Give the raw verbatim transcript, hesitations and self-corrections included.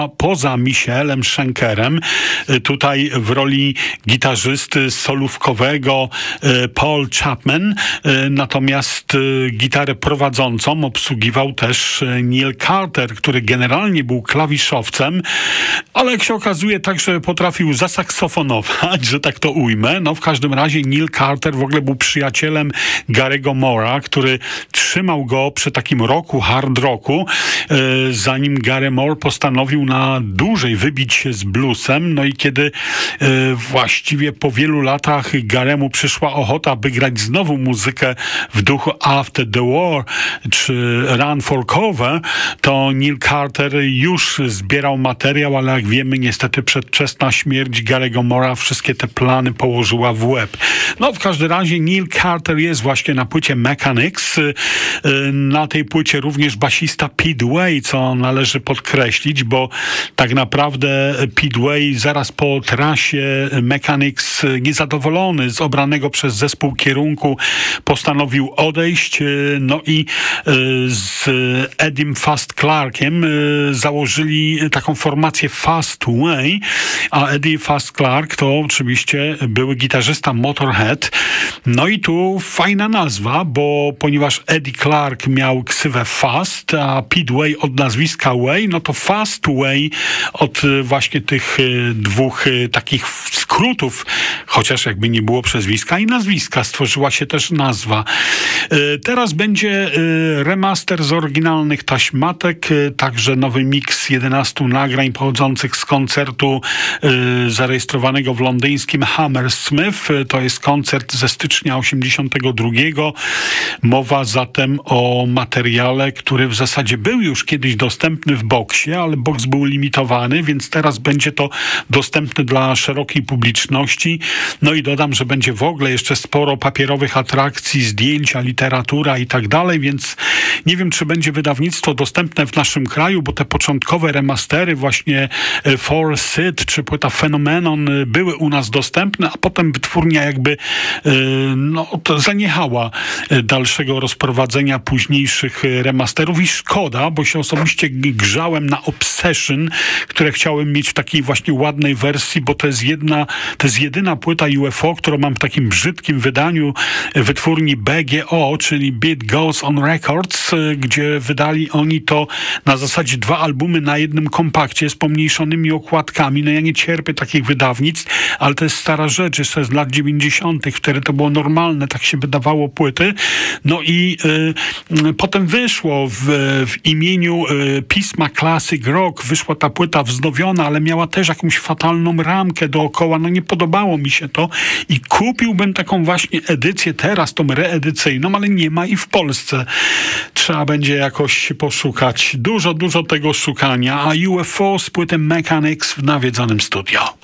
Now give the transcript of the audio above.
poza Michaelem Schenkerem, tutaj w roli gitarzysty solówkowego Paul Chapman, natomiast gitarę prowadzącą obsługiwał też Neil Carter, który generalnie był klawiszowcem, ale jak się okazuje także potrafił zasaksofonować, że tak to ujmę. No w każdym razie Neil Carter w ogóle był przyjacielem Gary'ego Moore'a, który trzymał go przy takim rocku, hard rocku, zanim Gary Moore postanowił na dłużej wybić się z bluesem. No i kiedy e, właściwie po wielu latach Garemu przyszła ochota, by grać znowu muzykę w duchu After the War czy Run for Cover, to Neil Carter już zbierał materiał, ale jak wiemy, niestety przedwczesna śmierć Gary'ego Moore'a wszystkie te plany położyła w łeb. No w każdym razie Neil Carter jest właśnie na płycie Mechanics. E, na tej płycie również basista Pete Way, co należy podkreślić, bo tak naprawdę Pete Way zaraz po trasie Mechanics, niezadowolony z obranego przez zespół kierunku, postanowił odejść, no i z Edim Fast Clarkiem założyli taką formację Fast Way, a Eddie Fast Clark to oczywiście były gitarzysta Motorhead. No i tu fajna nazwa, bo ponieważ Eddie Clark miał ksywę Fast, a Pete Way od nazwiska Way, no to Fast Way od właśnie tych dwóch takich skrótów, chociaż jakby nie było przezwiska i nazwiska, stworzyła się też nazwa. Teraz będzie remaster z oryginalnych taśmatek, także nowy miks jedenastu nagrań pochodzących z koncertu zarejestrowanego w londyńskim Hammersmith. To jest koncert ze stycznia osiemdziesiątego drugiego. Mowa zatem o materiale, który w zasadzie był już kiedyś dostępny w boksie, ale boks był limitowany, więc teraz będzie to dostępne dla szerokiej publiczności. No i dodam, że będzie w ogóle jeszcze sporo papierowych atrakcji, zdjęcia, literatura i tak dalej, więc nie wiem, czy będzie wydawnictwo dostępne w naszym kraju, bo te początkowe remastery, właśnie For Sid czy płyta Phenomenon były u nas dostępne, a potem wytwórnia jakby no, to zaniechała dalszego rozprowadzenia późniejszych remasterów i szkoda, bo się osobiście grzałem na Obsession, które chciałem mieć w takiej właśnie ładnej wersji, bo to jest jedna, to jest jedyna płyta U F O, którą mam w takim brzydkim wydaniu wytwórni B G O, czyli Beat Goes on Records, gdzie wydali oni to na zasadzie dwa albumy na jednym kompakcie z pomniejszonymi okładkami. No ja nie cierpię takich wydawnictw, ale to jest stara rzecz, jeszcze z lat dziewięćdziesiątych, wtedy to było normalne, tak się wydawało płyty. No i y, potem wyszło w, w imieniu y, pisma Classic Rock, wyszła ta płyta wznowiona, ale miała też jakąś fatalną ramkę dookoła. No nie podobało mi się to i kupiłbym taką właśnie edycję teraz, tą reedycyjną, ale nie ma i w Polsce. Trzeba będzie jakoś poszukać. Dużo, dużo tego szukania, a U F O z płytem Mechanics w nawiedzonym studio.